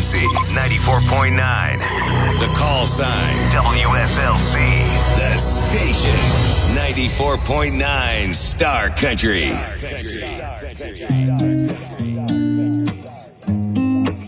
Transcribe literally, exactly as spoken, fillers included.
frequency, ninety-four point nine. The call sign, W S L C. The station, ninety-four point nine Star Country. Star Country. Star Country.